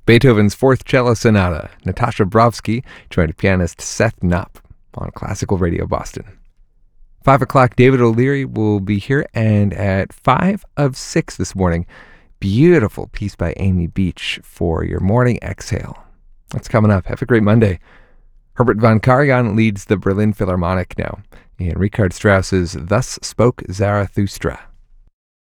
Beethoven's Fourth Cello Sonata, Natasha Brovsky joined pianist Seth Knopp on Classical Radio Boston. 5 o'clock, David O'Leary will be here, and at 5 of 6 this morning, beautiful piece by Amy Beach for your morning exhale. That's coming up. Have a great Monday. Herbert von Karajan leads the Berlin Philharmonic now in Richard Strauss's Thus Spoke Zarathustra.